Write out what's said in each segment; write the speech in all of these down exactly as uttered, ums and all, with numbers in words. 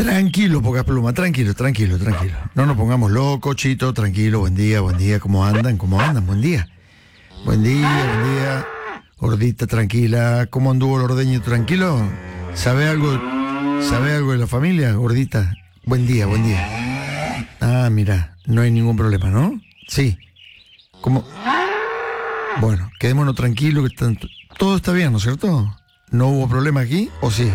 Tranquilo, poca pluma, tranquilo, tranquilo, tranquilo. No nos pongamos locos, Chito, tranquilo, buen día, buen día, ¿cómo andan? ¿Cómo andan? Buen día. Buen día, buen día. Gordita, tranquila. ¿Cómo anduvo el ordeño? ¿Tranquilo? ¿Sabe algo? ¿Sabe algo de la familia, gordita? Buen día, buen día. Ah, mira, no hay ningún problema, ¿no? Sí. ¿Cómo? Bueno, quedémonos tranquilos, que tanto... todo está bien, ¿no es cierto? ¿No hubo problema aquí o sí?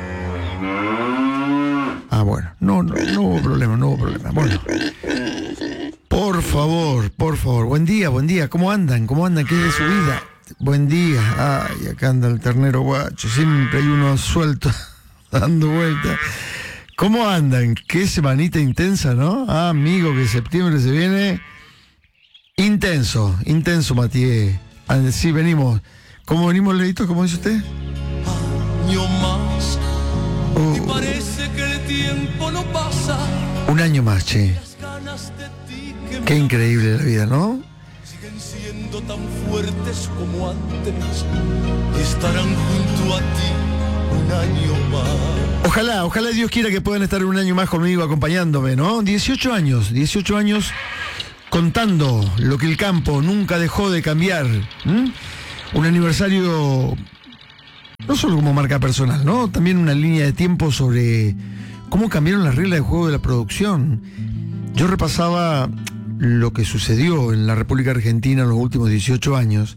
Ah, bueno, no, no, no hubo problema, no hubo problema. Bueno, por favor, por favor, buen día, buen día, ¿cómo andan? ¿Cómo andan? ¿Qué es de su vida? Buen día. Ay, acá anda el ternero guacho, siempre hay uno suelto, dando vueltas. ¿Cómo andan? Qué semanita intensa, ¿no? Ah, amigo, que septiembre se viene intenso, intenso, Matías. Sí, venimos. ¿Cómo venimos, Leito? ¿Cómo dice usted? Año más. Uh, Y parece que el tiempo no pasa. un año más, che. Las ganas de ti que Qué me increíble la vida, ¿no? siguen siendo tan fuertes como antes y estarán junto a ti un año más. Ojalá, ojalá Dios quiera que puedan estar un año más conmigo acompañándome, ¿no? dieciocho años, dieciocho años contando lo que el campo nunca dejó de cambiar. ¿Mm? Un aniversario no solo como marca personal, ¿no? También una línea de tiempo sobre cómo cambiaron las reglas de juego de la producción. Yo repasaba lo que sucedió en la República Argentina en los últimos dieciocho años.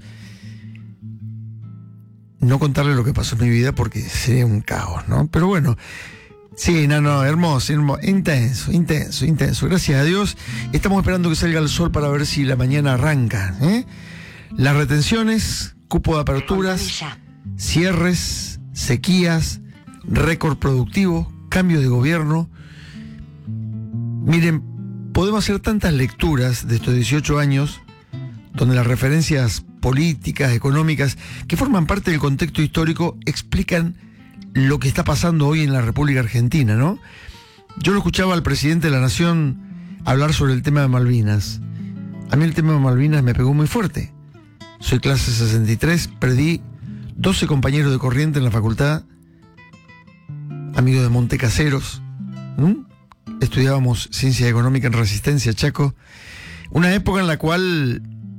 No contarle lo que pasó en mi vida porque sería un caos, ¿no? Pero bueno, sí, no, no, hermoso, hermoso, intenso, intenso, intenso. Gracias a Dios. Estamos esperando que salga el sol para ver si la mañana arranca, ¿eh? Las retenciones, cupo de aperturas, cierres, sequías, récord productivo, cambio de gobierno. Miren, podemos hacer tantas lecturas de estos dieciocho años donde las referencias políticas, económicas, que forman parte del contexto histórico, explican lo que está pasando hoy en la República Argentina, ¿no? Yo lo escuchaba al presidente de la Nación hablar sobre el tema de Malvinas. A mí el tema de Malvinas me pegó muy fuerte. Soy clase sesenta y tres, perdí doce compañeros de corriente en la facultad, amigos de Montecaseros, ¿Mm? Estudiábamos ciencia económica en Resistencia, Chaco, una época en la cual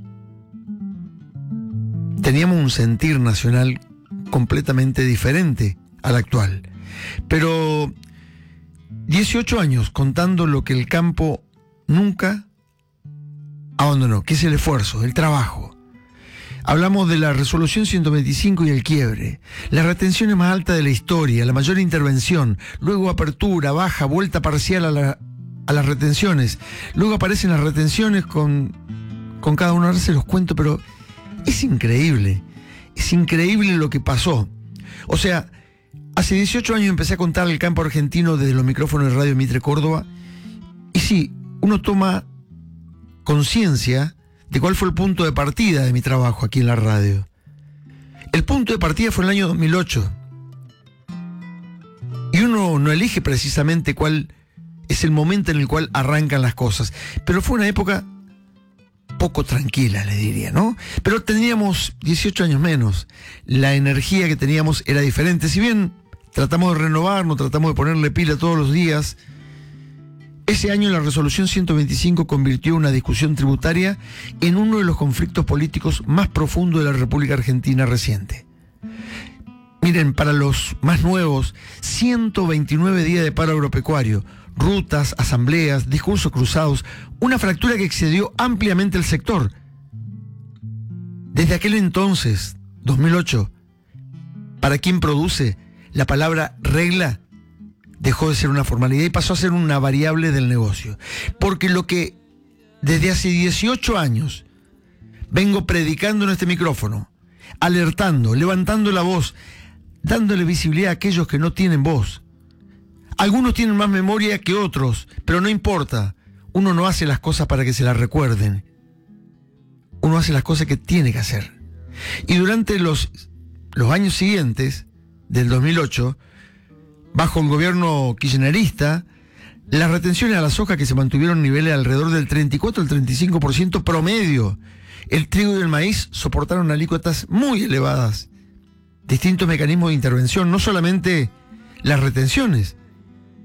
teníamos un sentir nacional completamente diferente al actual. Pero dieciocho años contando lo que el campo nunca abandonó, que es el esfuerzo, el trabajo. Hablamos de la resolución ciento veinticinco y el quiebre, las retenciones más altas de la historia, la mayor intervención, luego apertura, baja, vuelta parcial a, la, a las retenciones, luego aparecen las retenciones con, con cada uno, ahora se los cuento, pero es increíble, es increíble lo que pasó. O sea, hace dieciocho años empecé a contar el campo argentino desde los micrófonos de Radio Mitre Córdoba, y sí, uno toma conciencia de cuál fue el punto de partida de mi trabajo aquí en la radio. El punto de partida fue en el año dos mil ocho. Y uno no elige precisamente cuál es el momento en el cual arrancan las cosas. Pero fue una época poco tranquila, le diría, ¿no? Pero teníamos dieciocho años menos. La energía que teníamos era diferente. Si bien tratamos de renovarnos, tratamos de ponerle pila todos los días, ese año la resolución ciento veinticinco convirtió una discusión tributaria en uno de los conflictos políticos más profundos de la República Argentina reciente. Miren, para los más nuevos, ciento veintinueve días de paro agropecuario, rutas, asambleas, discursos cruzados, una fractura que excedió ampliamente el sector. Desde aquel entonces, dos mil ocho, para quien produce, la palabra regla dejó de ser una formalidad y pasó a ser una variable del negocio. Porque lo que desde hace dieciocho años vengo predicando en este micrófono, alertando, levantando la voz, dándole visibilidad a aquellos que no tienen voz. Algunos tienen más memoria que otros, pero no importa. Uno no hace las cosas para que se las recuerden. Uno hace las cosas que tiene que hacer. Y durante los, los años siguientes, del dos mil ocho, bajo el gobierno kirchnerista, las retenciones a la soja que se mantuvieron en niveles alrededor del treinta y cuatro al treinta y cinco por ciento promedio. El trigo y el maíz soportaron alícuotas muy elevadas. Distintos mecanismos de intervención, no solamente las retenciones.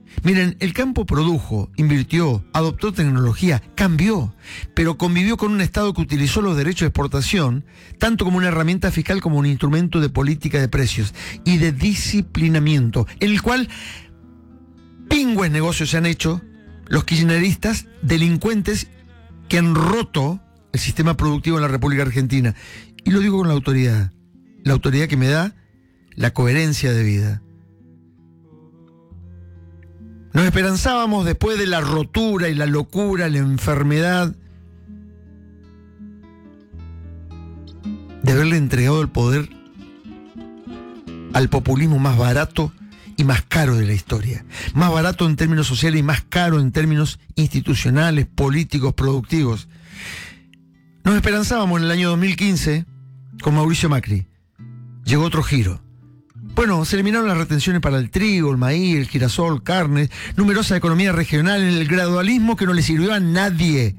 Miren, el campo produjo, invirtió, adoptó tecnología, cambió, pero convivió con un Estado que utilizó los derechos de exportación tanto como una herramienta fiscal como un instrumento de política de precios y de disciplinamiento, en el cual pingües negocios se han hecho los kirchneristas, delincuentes que han roto el sistema productivo en la República Argentina. Y lo digo con la autoridad, la autoridad que me da la coherencia de vida. Nos esperanzábamos después de la rotura y la locura, la enfermedad, de haberle entregado el poder al populismo más barato y más caro de la historia. Más barato en términos sociales y más caro en términos institucionales, políticos, productivos. Nos esperanzábamos en el año dos mil quince con Mauricio Macri. Llegó otro giro. Bueno, se eliminaron las retenciones para el trigo, el maíz, el girasol, carne, numerosa economía regional, el gradualismo que no le sirvió a nadie.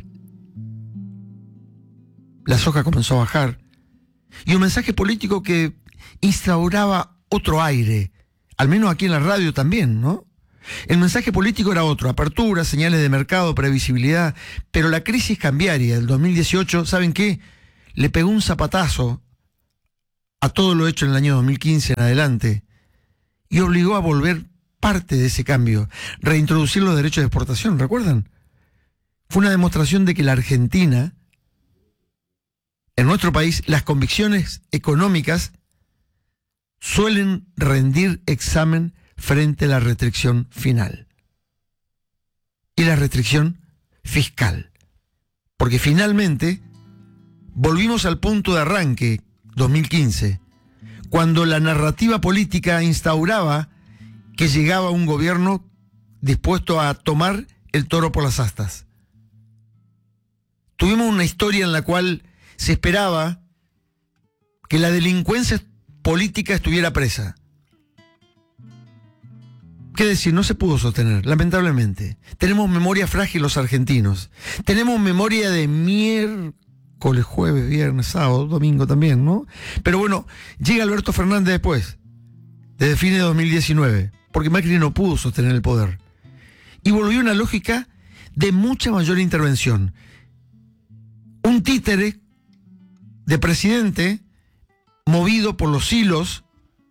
La soja comenzó a bajar. Y un mensaje político que instauraba otro aire, al menos aquí en la radio también, ¿no? El mensaje político era otro, apertura, señales de mercado, previsibilidad, pero la crisis cambiaria del dos mil dieciocho, ¿saben qué? Le pegó un zapatazo a todo lo hecho en el año dos mil quince en adelante y obligó a volver parte de ese cambio, reintroducir los derechos de exportación, ¿recuerdan? Fue una demostración de que la Argentina, en nuestro país, las convicciones económicas suelen rendir examen frente a la restricción final y la restricción fiscal, porque finalmente volvimos al punto de arranque dos mil quince, cuando la narrativa política instauraba que llegaba un gobierno dispuesto a tomar el toro por las astas. Tuvimos una historia en la cual se esperaba que la delincuencia política estuviera presa. ¿Qué decir? No se pudo sostener, lamentablemente. Tenemos memoria frágil los argentinos. Tenemos memoria de miércoles, jueves, viernes, sábado, domingo también, ¿no? Pero bueno, llega Alberto Fernández después, desde fines de dos mil diecinueve, porque Macri no pudo sostener el poder. Y volvió una lógica de mucha mayor intervención. Un títere de presidente movido por los hilos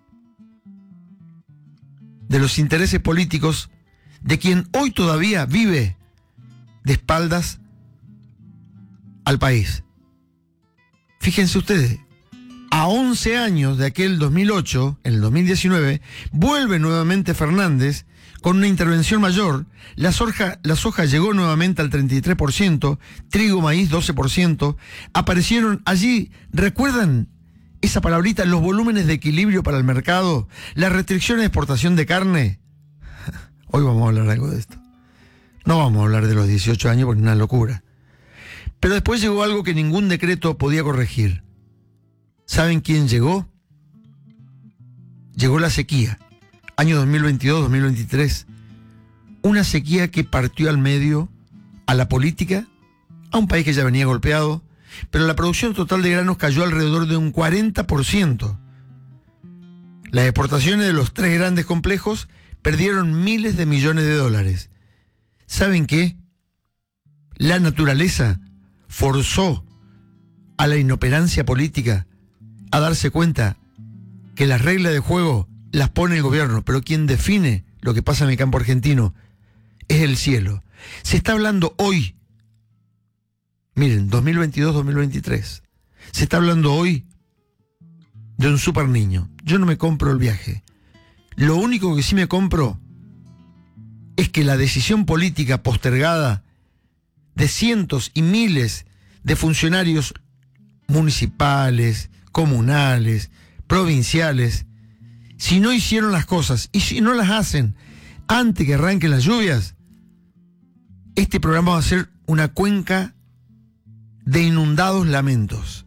de los intereses políticos de quien hoy todavía vive de espaldas al país. Fíjense ustedes, a once años de aquel dos mil ocho, en el dos mil diecinueve, vuelve nuevamente Fernández con una intervención mayor. La soja, la soja llegó nuevamente al treinta y tres por ciento, trigo, maíz doce por ciento. Aparecieron allí, ¿recuerdan esa palabrita? Los volúmenes de equilibrio para el mercado, la restricción de exportación de carne. Hoy vamos a hablar algo de esto. No vamos a hablar de los dieciocho años porque es una locura. Pero después llegó algo que ningún decreto podía corregir. ¿Saben quién llegó? Llegó la sequía. Año dos mil veintidós dos mil veintitrés. Una sequía que partió al medio a la política, a un país que ya venía golpeado, pero la producción total de granos cayó alrededor de un cuarenta por ciento. Las exportaciones de los tres grandes complejos perdieron miles de millones de dólares. ¿Saben qué? La naturaleza forzó a la inoperancia política a darse cuenta que las reglas de juego las pone el gobierno, pero quien define lo que pasa en el campo argentino es el cielo. Se está hablando hoy, miren, dos mil veintidós dos mil veintitrés, se está hablando hoy de un super niño. Yo no me compro el viaje. Lo único que sí me compro es que la decisión política postergada de cientos y miles de funcionarios municipales, comunales, provinciales, si no hicieron las cosas y si no las hacen antes que arranquen las lluvias, este programa va a ser una cuenca de inundados lamentos.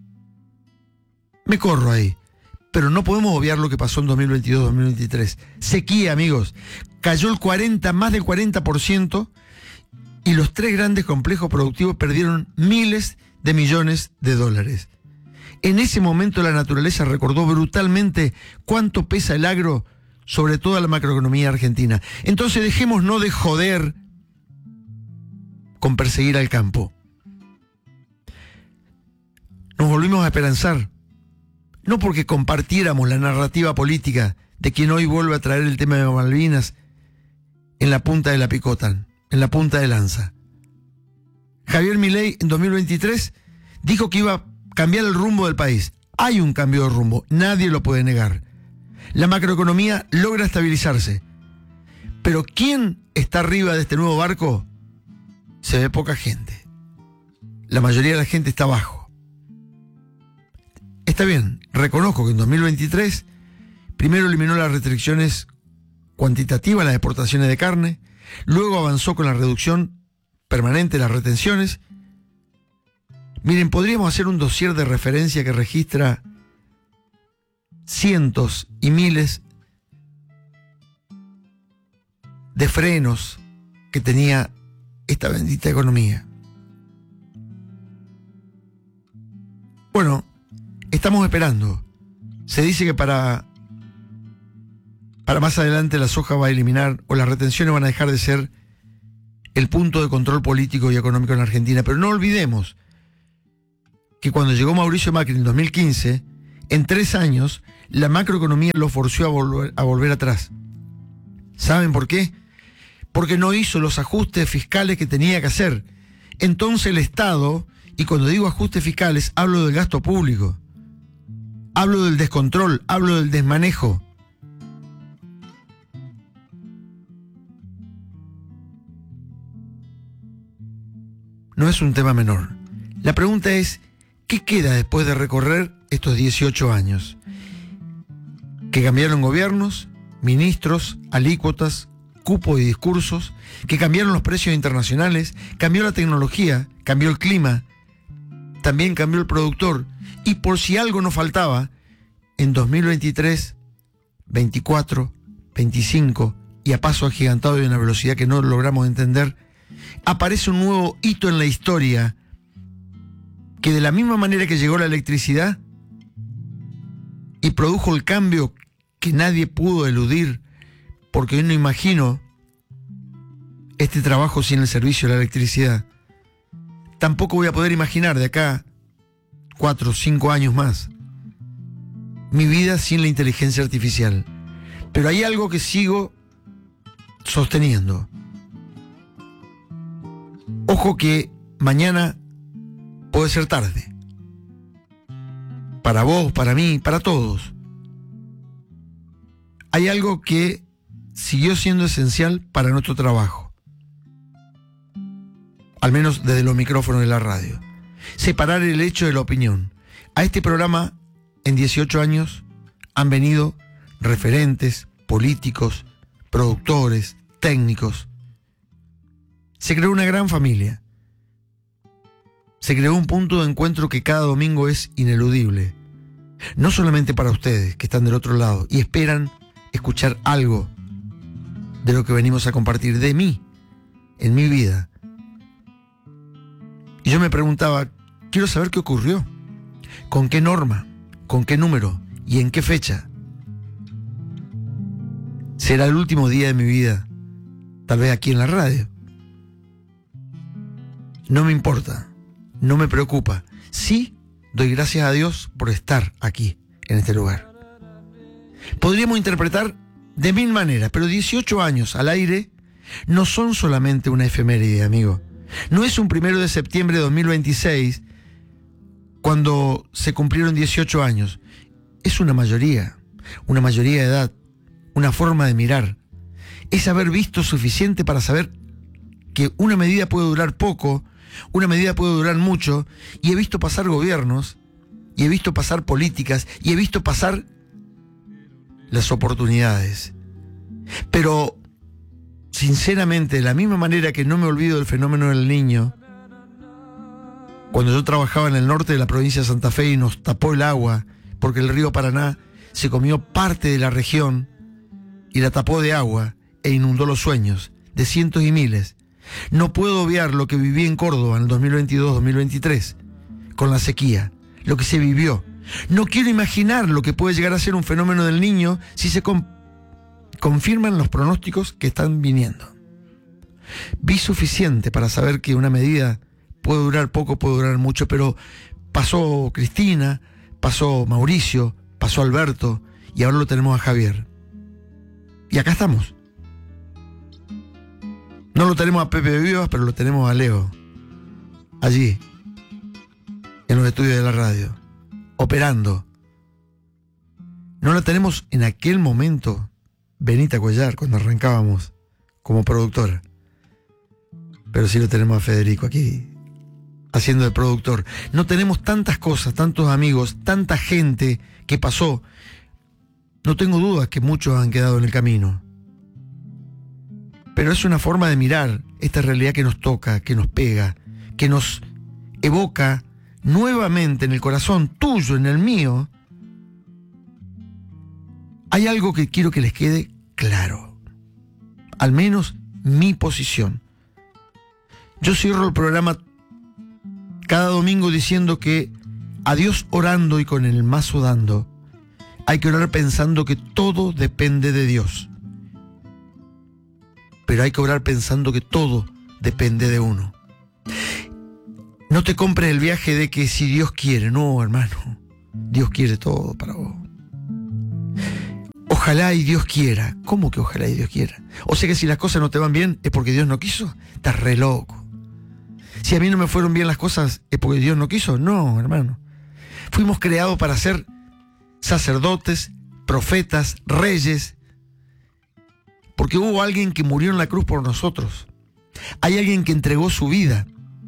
Me corro ahí, pero no podemos obviar lo que pasó en dos mil veintidós dos mil veintitrés. Sequía, amigos. Cayó el cuarenta, más del cuarenta por ciento y los tres grandes complejos productivos perdieron miles de millones de dólares. En ese momento la naturaleza recordó brutalmente cuánto pesa el agro sobre toda la macroeconomía argentina. Entonces dejémonos de joder con perseguir al campo. Nos volvimos a esperanzar, no porque compartiéramos la narrativa política de quien hoy vuelve a traer el tema de Malvinas en la punta de la picota, en la punta de lanza. Javier Milei en dos mil veintitrés dijo que iba a cambiar el rumbo del país. Hay un cambio de rumbo, nadie lo puede negar. La macroeconomía logra estabilizarse. Pero ¿quién está arriba de este nuevo barco? Se ve poca gente. La mayoría de la gente está abajo. Está bien, reconozco que en dos mil veintitrés primero eliminó las restricciones cuantitativas a las exportaciones de carne, luego avanzó con la reducción permanente de las retenciones. Miren, podríamos hacer un dossier de referencia que registra cientos y miles de frenos que tenía esta bendita economía. Bueno, estamos esperando. Se dice que para, para más adelante la soja va a eliminar, o las retenciones van a dejar de ser el punto de control político y económico en Argentina. Pero no olvidemos que cuando llegó Mauricio Macri en dos mil quince, en tres años, la macroeconomía lo forzó a volver, a volver atrás. ¿Saben por qué? Porque no hizo los ajustes fiscales que tenía que hacer. Entonces el Estado, y cuando digo ajustes fiscales, hablo del gasto público, hablo del descontrol, hablo del desmanejo. No es un tema menor. La pregunta es, ¿qué queda después de recorrer estos dieciocho años? Que cambiaron gobiernos, ministros, alícuotas, cupos y discursos, que cambiaron los precios internacionales, cambió la tecnología, cambió el clima, también cambió el productor. Y por si algo nos faltaba, en dos mil veintitrés, veinticuatro, veinticinco, y a paso agigantado y a una velocidad que no logramos entender, aparece un nuevo hito en la historia, que de la misma manera que llegó la electricidad y produjo el cambio que nadie pudo eludir, porque yo no imagino este trabajo sin el servicio de la electricidad, tampoco voy a poder imaginar de acá cuatro o cinco años más mi vida sin la inteligencia artificial. Pero hay algo que sigo sosteniendo. Ojo que mañana puede ser tarde. Para vos, para mí, para todos. Hay algo que siguió siendo esencial para nuestro trabajo. Al menos desde los micrófonos de la radio. Separar el hecho de la opinión. A este programa, en dieciocho años, han venido referentes, políticos, productores, técnicos. Se creó una gran familia. Se creó un punto de encuentro que cada domingo es ineludible. No solamente para ustedes, que están del otro lado y esperan escuchar algo de lo que venimos a compartir de mí, en mi vida. Y yo me preguntaba, quiero saber qué ocurrió, con qué norma, con qué número y en qué fecha. Será el último día de mi vida, tal vez aquí en la radio. No me importa, no me preocupa. Sí, doy gracias a Dios por estar aquí, en este lugar. Podríamos interpretar de mil maneras, pero dieciocho años al aire no son solamente una efeméride, amigo. No es un primero de septiembre de dos mil veintiséis cuando se cumplieron dieciocho años. Es una mayoría, una mayoría de edad, una forma de mirar. Es haber visto suficiente para saber que una medida puede durar poco, una medida puede durar mucho, y he visto pasar gobiernos, y he visto pasar políticas, y he visto pasar las oportunidades. Pero, sinceramente, de la misma manera que no me olvido del fenómeno del Niño, cuando yo trabajaba en el norte de la provincia de Santa Fe y nos tapó el agua, porque el río Paraná se comió parte de la región y la tapó de agua e inundó los sueños de cientos y miles. No puedo obviar lo que viví en Córdoba en el dos mil veintidós dos mil veintitrés, con la sequía, lo que se vivió. No quiero imaginar lo que puede llegar a ser un fenómeno del Niño si se, com confirman los pronósticos que están viniendo. Vi suficiente para saber que una medida puede durar poco, puede durar mucho, pero pasó Cristina, pasó Mauricio, pasó Alberto y ahora lo tenemos a Javier. Y acá estamos. No lo tenemos a Pepe Vivas, pero lo tenemos a Leo. Allí, en los estudios de la radio, operando. No la tenemos en aquel momento, Benita Cuellar, cuando arrancábamos como productora. Pero sí lo tenemos a Federico aquí, haciendo de productor. No tenemos tantas cosas, tantos amigos, tanta gente que pasó. No tengo dudas que muchos han quedado en el camino. Pero es una forma de mirar esta realidad que nos toca, que nos pega, que nos evoca nuevamente en el corazón tuyo, en el mío. Hay algo que quiero que les quede claro. Al menos mi posición. Yo cierro el programa cada domingo diciendo que a Dios orando y con el mazo dando, hay que orar pensando que todo depende de Dios. Pero hay que orar pensando que todo depende de uno. No te compres el viaje de que si Dios quiere. No, hermano. Dios quiere todo para vos. Ojalá y Dios quiera. ¿Cómo que ojalá y Dios quiera? O sea que si las cosas no te van bien es porque Dios no quiso. Estás re loco. Si a mí no me fueron bien las cosas es porque Dios no quiso. No, hermano. Fuimos creados para ser sacerdotes, profetas, reyes, porque hubo alguien que murió en la cruz por nosotros. Hay alguien que entregó su vida,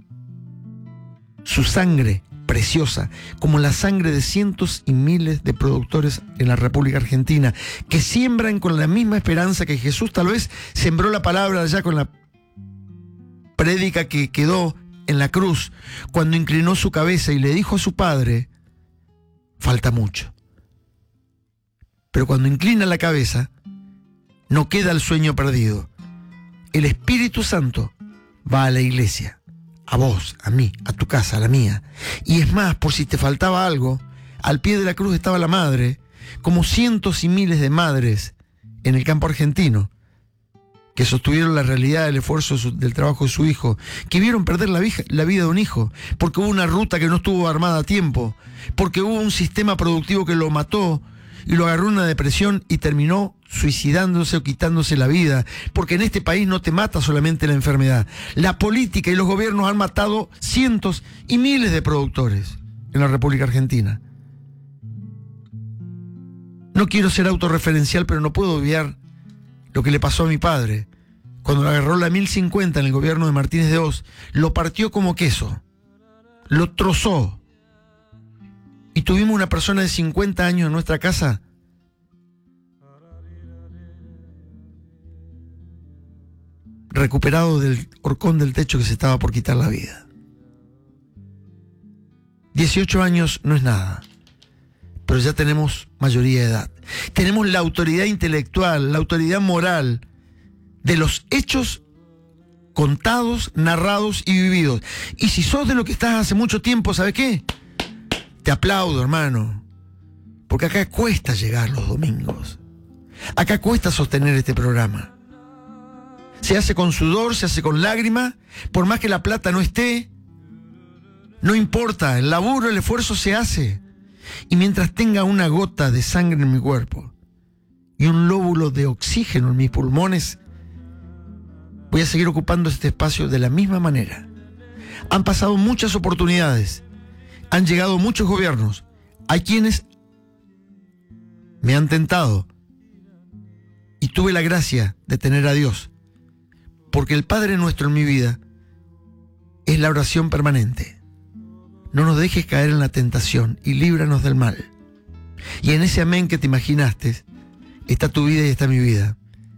su sangre preciosa, como la sangre de cientos y miles de productores en la República Argentina, que siembran con la misma esperanza que Jesús tal vez sembró la palabra allá con la prédica que quedó en la cruz, cuando inclinó su cabeza y le dijo a su Padre, falta mucho. Pero cuando inclina la cabeza, no queda el sueño perdido. El Espíritu Santo va a la iglesia, a vos, a mí, a tu casa, a la mía. Y es más, por si te faltaba algo, al pie de la cruz estaba la madre, como cientos y miles de madres en el campo argentino, que sostuvieron la realidad del esfuerzo de su, del trabajo de su hijo, que vieron perder la, vija, la vida de un hijo, porque hubo una ruta que no estuvo armada a tiempo, porque hubo un sistema productivo que lo mató, y lo agarró en una depresión y terminó suicidándose o quitándose la vida, porque en este país no te mata solamente la enfermedad. La política y los gobiernos han matado cientos y miles de productores en la República Argentina. No quiero ser autorreferencial, pero no puedo obviar lo que le pasó a mi padre. Cuando le agarró la mil cincuenta en el gobierno de Martínez de Oz, lo partió como queso, lo trozó. Y tuvimos una persona de cincuenta años en nuestra casa recuperado del horcón del techo que se estaba por quitar la vida. dieciocho años no es nada, pero ya tenemos mayoría de edad. Tenemos la autoridad intelectual, la autoridad moral de los hechos contados, narrados y vividos. Y si sos de lo que estás hace mucho tiempo, ¿sabes qué? Te aplaudo, hermano, porque acá cuesta llegar los domingos. Acá cuesta sostener este programa. Se hace con sudor, se hace con lágrima, por más que la plata no esté, no importa, el laburo, el esfuerzo se hace. Y mientras tenga una gota de sangre en mi cuerpo y un lóbulo de oxígeno en mis pulmones, voy a seguir ocupando este espacio de la misma manera. Han pasado muchas oportunidades. Han llegado muchos gobiernos. Hay quienes me han tentado y tuve la gracia de tener a Dios, porque el Padre Nuestro en mi vida es la oración permanente. No nos dejes caer en la tentación y líbranos del mal. Y en ese amén que te imaginaste está tu vida y está mi vida.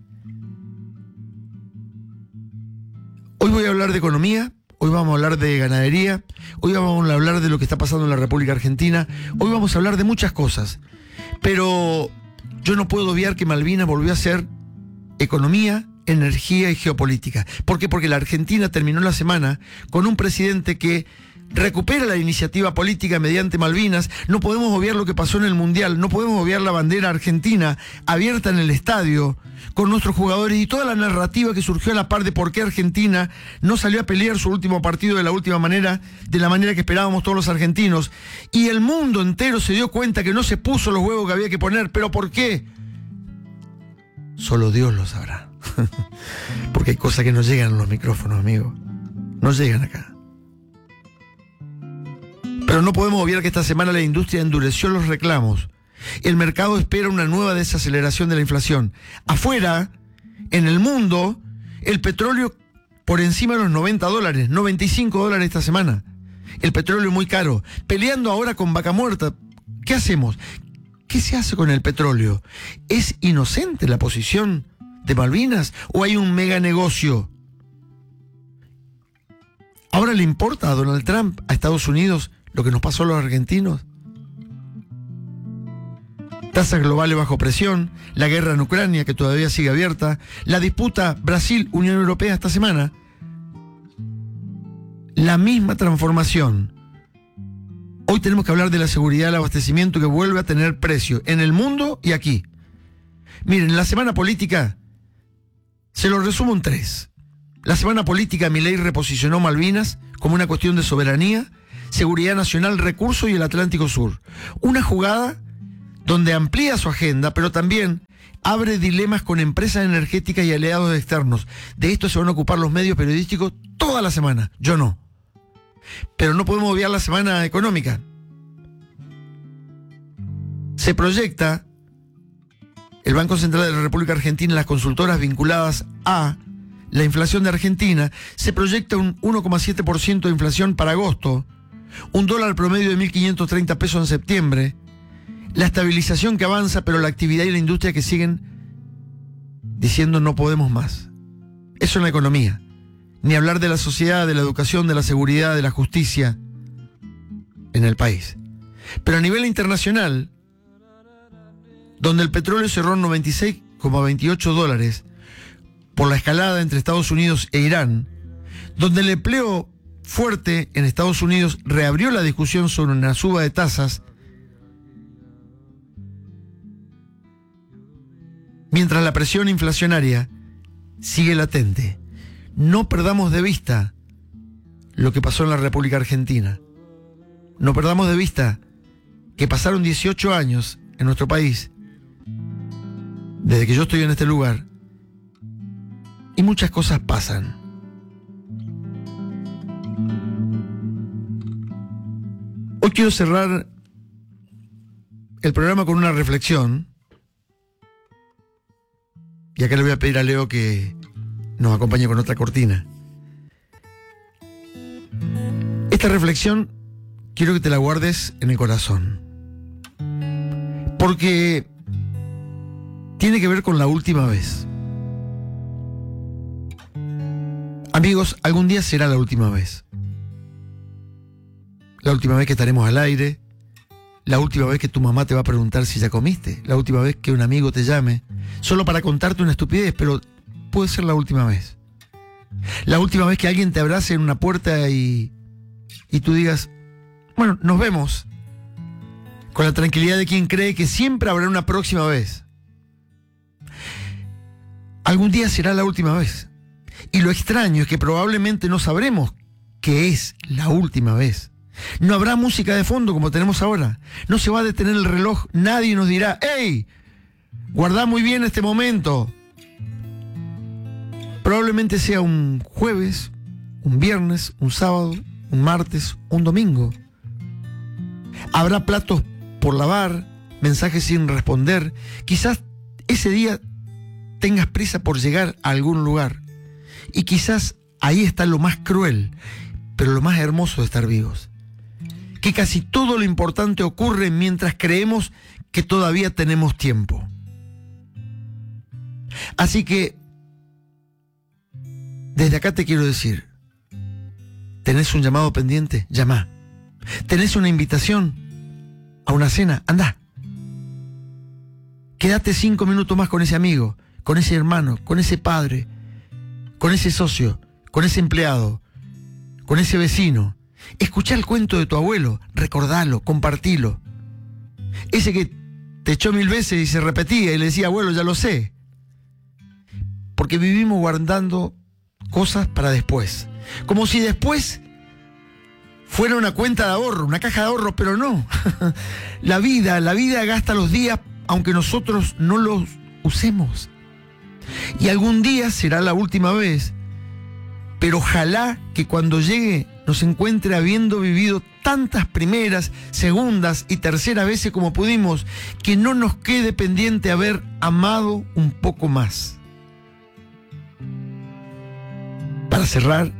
Hoy voy a hablar de economía. Hoy vamos a hablar de ganadería, hoy vamos a hablar de lo que está pasando en la República Argentina, hoy vamos a hablar de muchas cosas, pero yo no puedo obviar que Malvinas volvió a ser economía, energía y geopolítica. ¿Por qué? Porque la Argentina terminó la semana con un presidente que recupera la iniciativa política mediante Malvinas. No podemos obviar lo que pasó en el Mundial, no podemos obviar la bandera argentina abierta en el estadio con nuestros jugadores y toda la narrativa que surgió a la par de por qué Argentina no salió a pelear su último partido de la última manera, de la manera que esperábamos todos los argentinos. Y el mundo entero se dio cuenta que no se puso los huevos que había que poner. ¿Pero por qué? Solo Dios lo sabrá. Porque hay cosas que no llegan a los micrófonos, amigo. No llegan acá. Pero no podemos obviar que esta semana la industria endureció los reclamos. El mercado espera una nueva desaceleración de la inflación. Afuera, en el mundo, el petróleo por encima de los noventa dólares, noventa y cinco dólares esta semana. El petróleo muy caro. Peleando ahora con vaca muerta. ¿Qué hacemos? ¿Qué se hace con el petróleo? ¿Es inocente la posición de Malvinas o hay un mega negocio? ¿Ahora le importa a Donald Trump, a Estados Unidos, lo que nos pasó a los argentinos? Tasas globales bajo presión, la guerra en Ucrania que todavía sigue abierta, la disputa Brasil-Unión Europea esta semana. La misma transformación. Hoy tenemos que hablar de la seguridad del abastecimiento que vuelve a tener precio en el mundo y aquí. Miren, en la semana política se lo resumo en tres. La semana política, Milei reposicionó Malvinas como una cuestión de soberanía, seguridad nacional, recursos y el Atlántico Sur. Una jugada donde amplía su agenda, pero también abre dilemas con empresas energéticas y aliados externos. De esto se van a ocupar los medios periodísticos toda la semana, yo no. Pero no podemos obviar la semana económica. Se proyecta el Banco Central de la República Argentina y las consultoras vinculadas a la inflación de Argentina, se proyecta un uno coma siete por ciento de inflación para agosto, un dólar promedio de mil quinientos treinta pesos en septiembre, la estabilización que avanza, pero la actividad y la industria que siguen diciendo no podemos más. Eso en la economía. Ni hablar de la sociedad, de la educación, de la seguridad, de la justicia en el país. Pero a nivel internacional, donde el petróleo cerró en noventa y seis coma veintiocho dólares por la escalada entre Estados Unidos e Irán, donde el empleo fuerte en Estados Unidos reabrió la discusión sobre una suba de tasas, mientras la presión inflacionaria sigue latente. No perdamos de vista lo que pasó en la República Argentina. No perdamos de vista que pasaron dieciocho años en nuestro país, desde que yo estoy en este lugar, y muchas cosas pasan. Hoy quiero cerrar el programa con una reflexión, y acá le voy a pedir a Leo que nos acompañe con otra cortina. Esta reflexión quiero que te la guardes en el corazón, porque tiene que ver con la última vez. Amigos, algún día será la última vez. La última vez que estaremos al aire, la última vez que tu mamá te va a preguntar si ya comiste, la última vez que un amigo te llame, solo para contarte una estupidez, pero puede ser la última vez. La última vez que alguien te abrace en una puerta y, y tú digas, bueno, nos vemos, con la tranquilidad de quien cree que siempre habrá una próxima vez. Algún día será la última vez. Y lo extraño es que probablemente no sabremos que es la última vez. No habrá música de fondo como tenemos ahora. No se va a detener el reloj. Nadie nos dirá, ¡hey! Guardá muy bien este momento. Probablemente sea un jueves, un viernes, un sábado, un martes, un domingo. Habrá platos por lavar, mensajes sin responder. Quizás ese día tengas prisa por llegar a algún lugar. Y quizás ahí está lo más cruel, pero lo más hermoso de estar vivos. Que casi todo lo importante ocurre mientras creemos que todavía tenemos tiempo. Así que, desde acá te quiero decir, ¿tenés un llamado pendiente? Llama. ¿Tenés una invitación a una cena? Andá. Quédate cinco minutos más con ese amigo, con ese hermano, con ese padre, con ese socio, con ese empleado, con ese vecino. Escuchá el cuento de tu abuelo, recordalo, compartilo. Ese que te echó mil veces y se repetía y le decía, abuelo, ya lo sé. Porque vivimos guardando cosas para después. Como si después fuera una cuenta de ahorro, una caja de ahorro, pero no. La vida, la vida gasta los días aunque nosotros no los usemos. Y algún día será la última vez, pero ojalá que cuando llegue nos encuentre habiendo vivido tantas primeras, segundas y terceras veces como pudimos, que no nos quede pendiente haber amado un poco más. Para cerrar,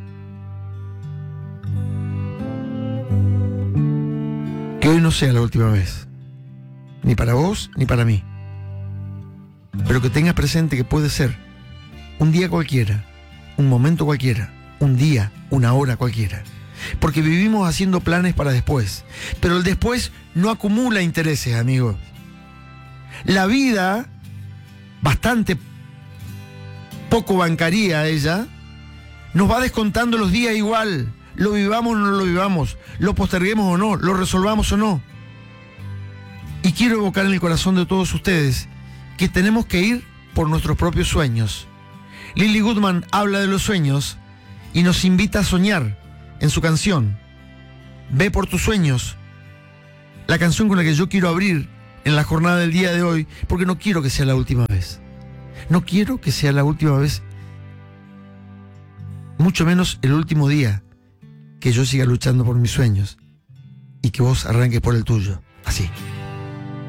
que hoy no sea la última vez, ni para vos ni para mí, pero que tengas presente que puede ser un día cualquiera, un momento cualquiera, un día, una hora cualquiera, porque vivimos haciendo planes para después, pero el después no acumula intereses, amigos. La vida, bastante poco bancaría ella, nos va descontando los días igual, lo vivamos o no lo vivamos, lo posterguemos o no, lo resolvamos o no. Y quiero evocar en el corazón de todos ustedes que tenemos que ir por nuestros propios sueños. Lily Goodman habla de los sueños y nos invita a soñar en su canción Ve por tus sueños, la canción con la que yo quiero abrir en la jornada del día de hoy, porque no quiero que sea la última vez. No quiero que sea la última vez, mucho menos el último día que yo siga luchando por mis sueños y que vos arranques por el tuyo. Así.